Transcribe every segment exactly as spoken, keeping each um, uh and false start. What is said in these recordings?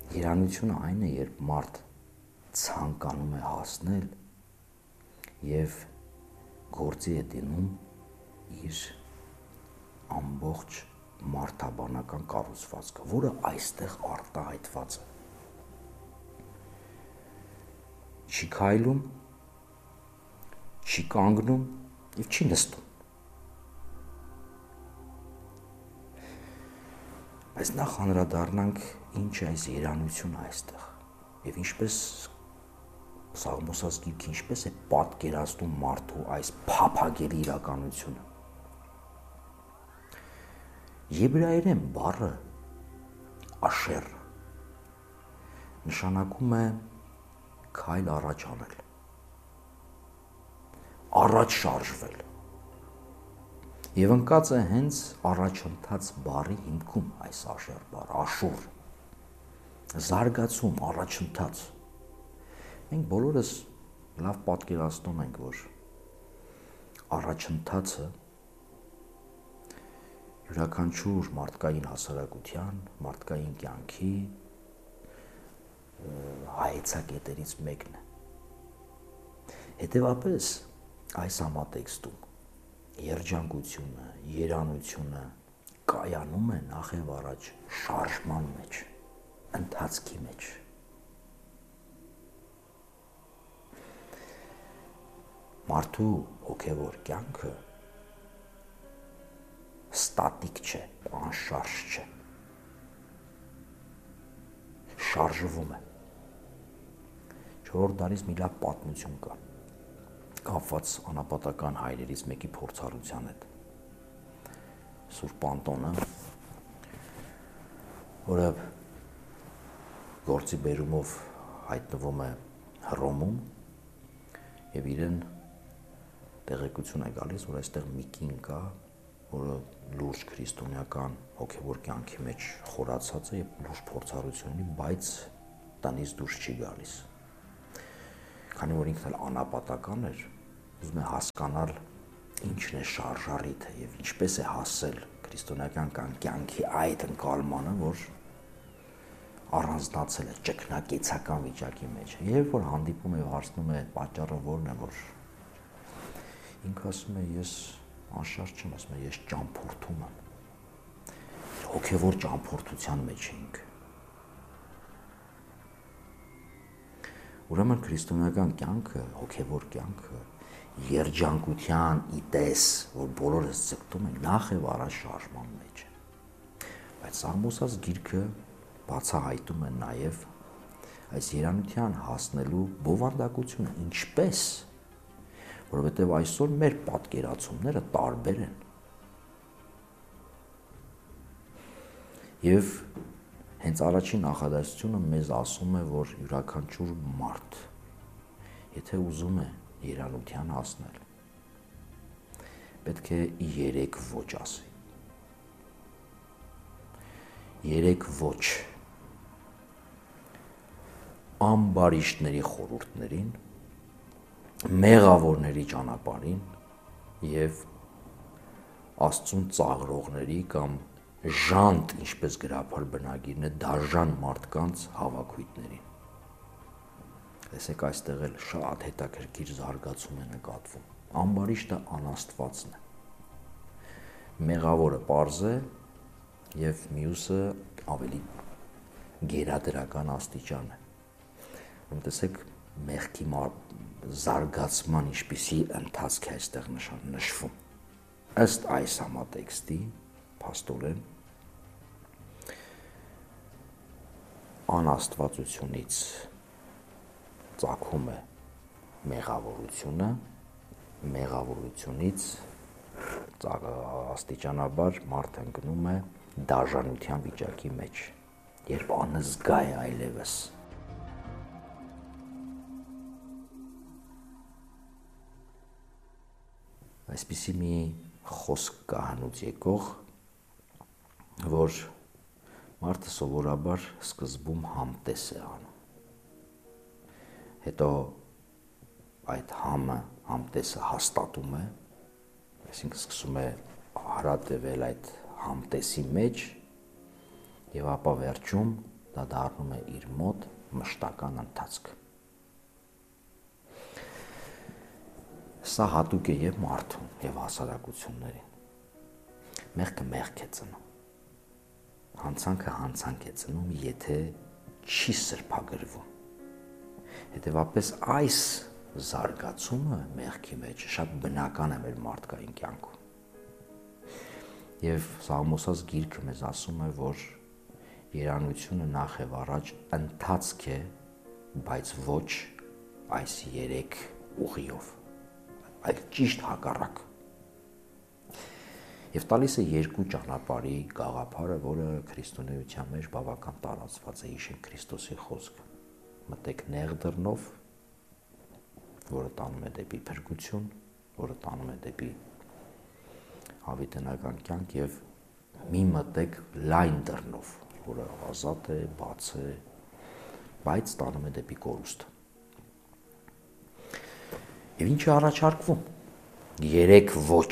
Երանությունը այն է, երբ մարդ ցանկանում է հասնել եւ գործի է դնում իր ամբողջ մարդաբանական կառուցվածքը, որը այստեղ արտահայտված է։ Չի քայլում, չի կանգնում եւ չի նստում։ Բայց նախ անդրադառնանք ինչ է այս երանությունը այստեղ եւ ինչպես Սաղմոսած գիրքը ինչպես է պատկերացնում մարդու այս փափագելի իրականությունը։ Եբրայերեն բառը աշեր նշանակում է քայլ առաջ անել, առաջ շարժվել եւ ընկած է հենց առաջընթաց բառի հիմքում այս աշեր բառը, աշուր, զարգացում, առաջընթաց։ Մենք բոլորս լավ պատկերացնում ենք, որ առաջընթացը յուրաքանչյուր մարդկային հասարակության, մարդկային կյանքի հայեցակետերից մեկն է։ Հետևաբար այս համատեքստում երջանկությունը, երանությունը կայանում է նախ եւ առաջ շարժման մեջ, ընթացքի մեջ։ Մարդու հոգևոր կյանքը ստատիկ չէ, անշարժ չէ, շարժվում է։ Չորրորդ դարից մի լավ պատմություն կա, կապված անապատական հայրերից մեկի փորձառության հետ։ Սուրբ Անտոնը, որը գործի բերումով հայտնվում է Հռոմում եւ իրեն տեղեկություն է գալիս, որ այստեղ մի կին կա, որը լուրջ քրիստոնեական հոգևոր կյանքի մեջ խորացած է եւ լուրջ փորձառություն ունի, բայց տնից դուրս չի գալիս։ Քանի որ ինքն էլ անապատական էր, ուզում է հասկանալ ինչն է շարժառիթը եւ ինչպես է հասել քրիստոնեական կյանքի այդ ընկալմանը, որ առանձնացել է ճգնակեցական վիճակի մեջ։ Երբ որ հանդիպում է եւ հարցնում է պատճառը որն է, որ ինքը ասում է ես անշարժ չեմ, ասում է ես ճամփորդում եմ։ Հոգևոր ճամփորդության մեջ է ինքը։ Ուրեմն քրիստոնեական կյանքը, հոգևոր կյանքը երջանկության իտես, որ բոլորս ձգտում են նախ եւ առաջ շարժման մեջ է։ Բայց Սաղմոսած գիրքը բացահայտում է նաեւ այս երանության հասնելու բովանդակությունը, ինչպես, որովհետեւ այսօր մեր պատկերացումները տարբեր են։ Եվ հենց առաջին նախադասությունը մեզ ասում է, որ յուրաքանչյուր մարդ, եթե ուզում է երանության հասնել, պետք է երեք ոչ ասի։ Երեք ոչ ամբարիշտների խորհուրդներին, մեղավորների ճանապարհին եւ Աստծուն ծաղրողների կամ ժանտ, ինչպես գրաբար բնագիրն է, դաժան մարդկանց հավաքույտներին։ Տեսեք, այստեղ էլ շատ հետաքրքիր զարգացում է նկատվում։ Ամբարիշտը անաստվածն է։ Մեղավորը պարզ է եւ մյուսը ավելի գերադրական աստիճան է։ Ուրեմն տեսեք, մեղքի զարգացման ինչպիսի ընթացք է այստեղ նշվում։ Ըստ այս համատեքստի, փաստորեն անաստվածությունից ծագում է մեղավորությունը, մեղավորությունից աստիճանաբար մարդ ընկնում է դաժանության վիճակի մեջ, երբ անզգա է այլևս։ Այսպիսի մի խոսք կա հնուց եկող, որ մարդը սովորաբար սկզբում համտես է անում։ Հետո այդ համը, համտեսը հաստատում է, այսինքն սկսում է հարատևել այդ համտեսի մեջ եւ ապա վերջում դա դառնում է իր մոտ մշտական ընթացք։ Սա հատուկ է եւ մարդուն, եւ հասարակություններին։ Մեղքը մեղք է ծնում։ Հանցանքը հանցանք է ծնում, եթե չի սրբագրվում։ Հետևաբար այս զարգացումը մեղքի մեջ շատ բնական է մեր մարդկային կյանքում։ Եվ Սաղմոսած գիրքը մեզ ասում է, որ երանությունը նախ եւ առաջ ընթացք է, բայց ոչ այս երեք ուղիով, այլ ճիշտ հակառակ։ Եվ տալիս է երկու ճանապարհի գաղափարը, որը քրիստոնեության մեջ բավական տարածված է, հիշենք Քրիստոսի խոսքը. մտեք նեղ դռնով, որը տանում է դեպի փրկություն, որը տանում է դեպի հավիտենական կյանք, եւ մի մտեք լայն դռնով, որը ազատ է, բաց է, բայց տանում է դեպի կորուստ։ Եվ ինչ է առաջարկվում։ Երեք ոչ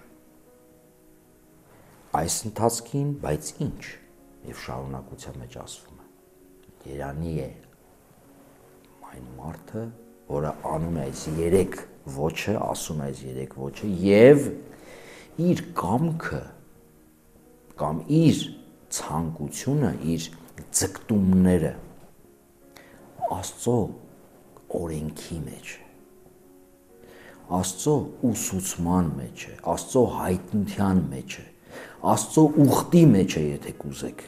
այս ընթացքին, բայց ինչ, եւ շարունակության մեջ ասվում է. Երանի է այն մարդը, որը անում է այս երեք ոչը, ասում է այս երեք ոչը եւ իր կամքը կամ իր ցանկությունը, իր ձգտումները Աստծո օրենքի մեջ, Աստծո ուսուցման մեջ է, Աստծո հայտնության մեջ է, Աստծո ուխտի մեջ է, եթե կուզեք,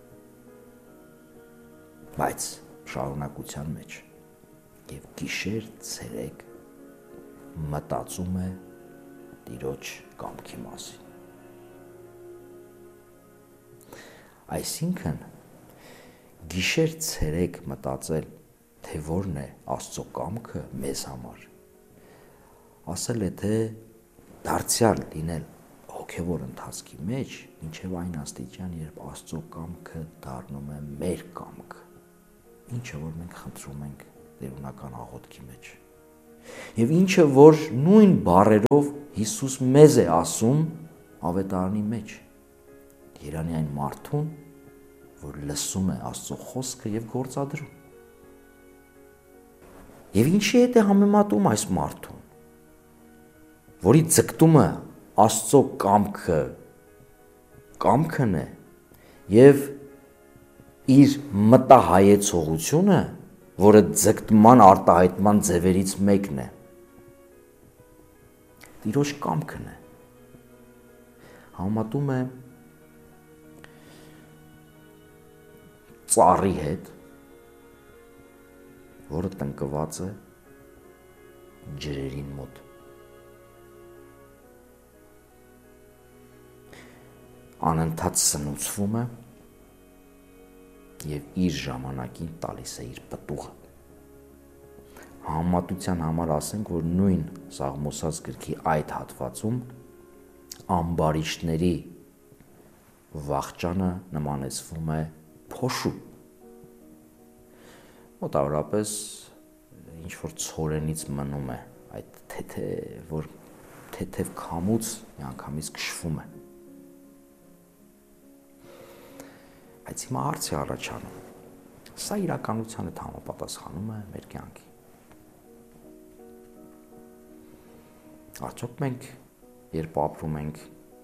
բայց շարունակության մեջ եւ գիշեր ցերեկ մտածում է Տիրոջ կամքի մասին։ Այսինքն գիշեր ցերեկ մտածել, թե որն է Աստծո կամքը մեզ համար, ասել է, թե դարձյալ լինել հոգևոր ընթացքի մեջ, մինչև այն աստիճան, երբ Աստծո կամքը դառնում է մեր կամքը, ինչը որ մենք խնդրում ենք տերունական աղոթքի մեջ։ Եվ ինչը որ նույն բառերով Հիսուս մեզ է ասում ավետարանի մեջ։ Երանի այն մարդուն, որ լսում է Աստծո խոսքը եւ գործադրում։ Եվ ինչի հետ է համեմատում այս մարդուն, որի ձգտումը Աստծո կամքը կամքն է եւ իր մտահայեցողությունը, որը ձգտման արտահայտման ձևերից մեկն է, Տիրոջ կամքն է, համատում է ծառի հետ, որը տնկված է ջրերին մոտ։ Անընդհատ սնուցվում է եւ իր ժամանակին տալիս է իր պտուղը։ Համատության համար ասենք, որ նույն Սաղմոսած գրքի այդ հատվածում ամբարիշտների վախճանը նմանեցվում է փոշու։ Մոտավորապես ինչ որ ցորենից մնում է այդ թեթե, որ թեթև քամուց միանգամից քշվում է։ Բայց հիմա հարց է առաջանում։ Սա իրականության հետ համապատասխանում է մեր կյանքի։ Արդյոք մենք, երբ ապրում ենք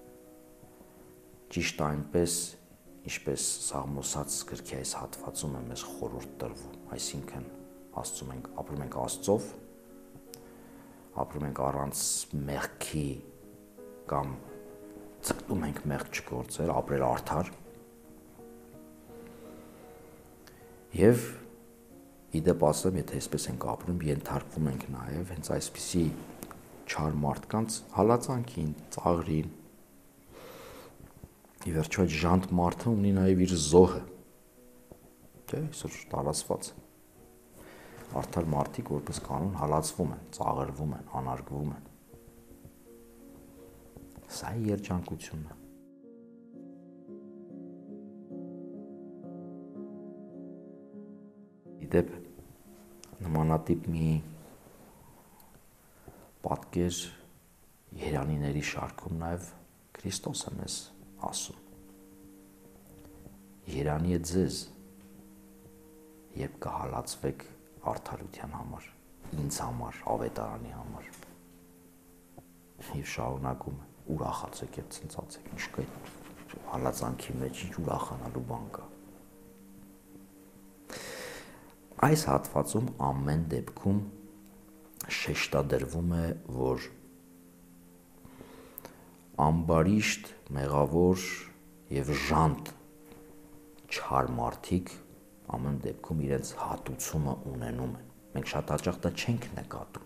ճիշտ այնպես, ինչպես Սաղմոսած գրքի այս հատվածում է մեզ խորհուրդ տրվում, այսինքն Աստծում ենք, ապրում ենք Աստծով, ապրում ենք առանց մեղքի կամ ձգտում ենք մեղք չգործել, ապրել արդար, եւ իդեպ ասեմ, եթե այսպես ենք ապրում, ենթարկվում ենք նաեւ հենց այսպիսի չար մարդկանց հալածանքին, ծաղրին։ Ի վերջո այդ ժանտ մարդը ունի նաեւ իր զոհը։ Դե այսօր տարածված է։ Արդար մարդիկ որպես կանոն հալածվում են, ծաղրվում են, անարգվում են։ Սա է երջանկությունը։ Իդեպ նմանատիպ մի պատկեր երանիների շարքում նաև Քրիստոսը մեզ ասում։ Երանի է ձեզ, երբ կհալածվեք արդարության համար, ինձ համար, ավետարանի համար։ Եվ շարունակում է, ուրախացեք եւ ցնծացեք, ինչ կա հալածանքի մեջ, ինչ ուրախանալու բան կա։ Այս հատվածում ամեն դեպքում շեշտադրվում է, որ ամբարիշտ, մեղավոր եւ ժանտ չար մարդիկ ամեն դեպքում իրենց հատուցումը ունենում են։ Մենք շատ հաճախ դա չենք նկատում։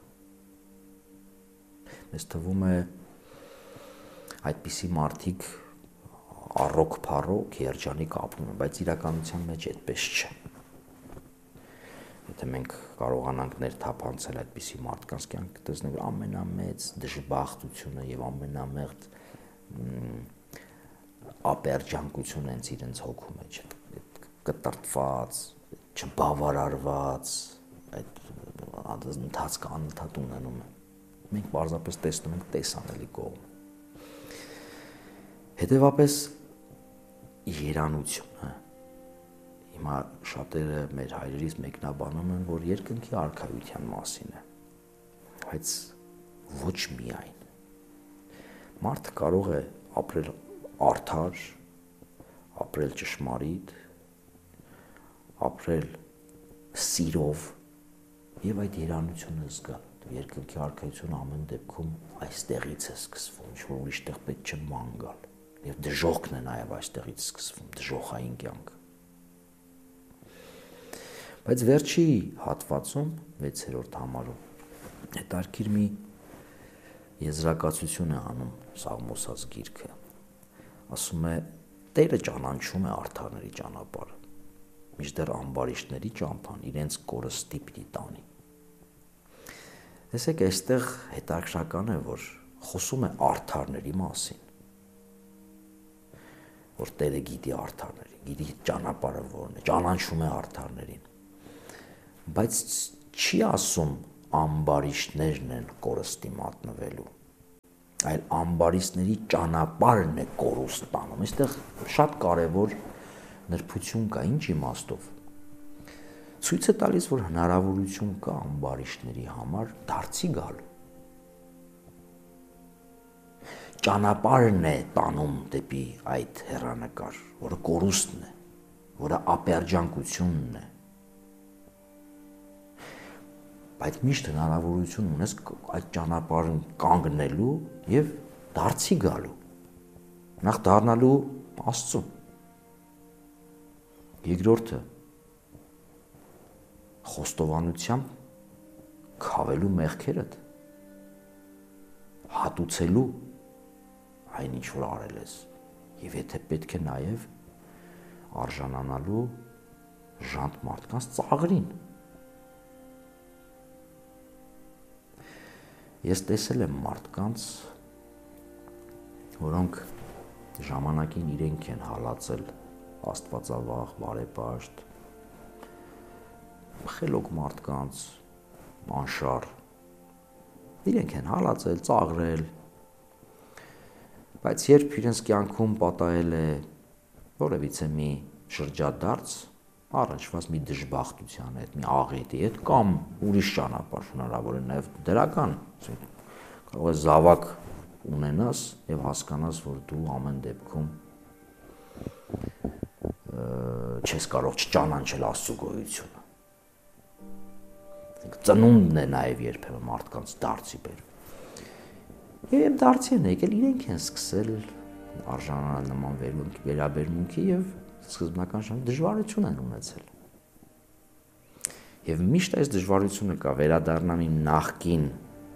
Մեզ թվում է այդպիսի մարդիկ առոք փառոք երջանիկ ապրում են, բայց իրականության մեջ այդպես չէ։ Եթե մենք կարողանանք ներթափանցել այդպիսի մարդկանց կյանքը, տեսնենք ամենամեծ դժբախտությունը եւ ամենամեղդ ապերջանկությունը հենց իրենց հոգու մեջ է, կտրտված, չբավարարված, այդ ընթացքը անընդհատ ունենում է։ Մենք պարզապես տեսնում ենք տեսանելի կողմը։ Հետևաբար երանությունը, հիմա շատերը մեր հայրերից մեկնաբանում են, որ երկնքի արքայության մասին է, բայց ոչ միայն։ Մարդը կարող է ապրել արդար, ապրել ճշմարիտ, ապրել սիրով եւ այդ երանությունը զգալ։ Երկնքի արքայությունը ամեն դեպքում այստեղից է սկսվում, ինչ որ ուրիշտեղ պետք չէ ման գալ։ Եվ դժոխքն է նաեւ այստեղից սկսվում, դժոխային կյանքը։ Բայց վերջի հատվածում, վեցերորդ համարում, հետարքիր մի եզրակացություն է անում Սաղմոսած գիրքը։ Ասում է, Տերը ճանաչում է արդարների ճանապարհը, մինչդեռ ամբարիշտների ճամփան իրենց կորստի պիտի տանի։ Տեսեք, այստեղ հետաքրքրական է, որ խոսում է արդարների մասին, որ Տերը գիտի արդարներին, գիտի ճանապարհը որն է, ճանաչում է արդարներին, բայց չի ասում ամբարիշտներն են կորստի մատնվելու, այլ ամբարիշտների ճանապարհն է կորուստ տանում։ Այստեղ շատ կարևոր նրբություն կա, ինչ իմաստով։ Ցույց է տալիս, որ հնարավորություն կա ամբարիշտների համար դարձի գալու։ Ճանապարհն է տանում դեպի այդ հեռանկար, որը կորուստն է, որը ապերջանկությունն է։ Բայց միշտ հնարավորություն ունես այդ ճանապարհին կանգնելու եւ դարձի գալու, նախ դառնալու Աստծուն։ Երկրորդը խոստովանությամբ քավելու մեղքերդ, հատուցելու այն ինչ որ արել ես, եւ եթե պետք է նաեւ արժանանալու ժանտ մարդկանց ծաղրին։ Ես տեսել եմ մարդկանց, որոնք ժամանակին իրենք են հալածել աստվածավախ, բարեպաշտ, խելոք մարդկանց, անշար, իրենք են հալածել, ծաղրել, բայց երբ իրենց կյանքում պատահել է որևիցե մի շրջադարձ, առնչված մի դժբախտության հետ, մի աղետի հետ, կամ ուրիշ ճանապարհ հնարավոր է նաև դրական, կարող է զավակ ունենաս եւ հասկանաս, որ դու ամեն դեպքում չես կարող չճանաչել Աստծո գոյությունը։ Ծնունդն է նաև երբեմն մարդկանց դարձի բերում։ Եվ դարձի են եկել, իրենք են սկսել արժանանալ նման վերաբերմունքի եւ սկզբնական ժամանակ դժվարություն են ունեցել։ Եվ միշտ այս դժվարությունը կա, վերադառնամ իմ նախկին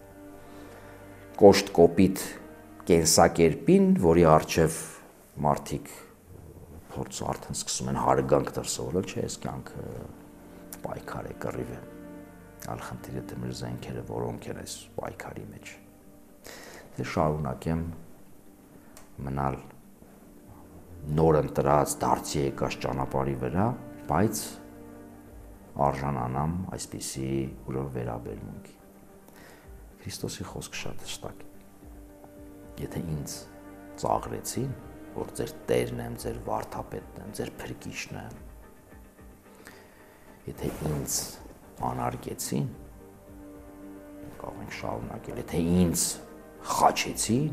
կոշտ կոպիտ կենսակերպին, որի առջև մարդիկ փորձ արդեն սկսում են հարգանք դրսևորել, չէ, այս կյանքը պայքար է, կռիվ է։ Այլ խնդիրը թե մեր զենքերը որոնք են այս պայքարի մեջ։ Թե շարունակեմ մնալ նոր ընտրած դարձի եկած ճանապարհի վրա, բայց արժանանամ այսպիսի ուրախ վերաբերմունքի։ Քրիստոսի խոսքը շատ հստակ է։ Եթե ինձ ծաղրեցին, որ ձեր Տերն եմ, ձեր վարդապետն եմ, ձեր փրկիչն եմ, եթե ինձ անարգեցին, կարող ենք շարունակել, եթե ինձ խաչեցին,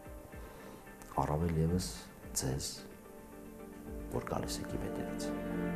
առավել ևս ձեզ, որ գալիս եք իմ հետևից։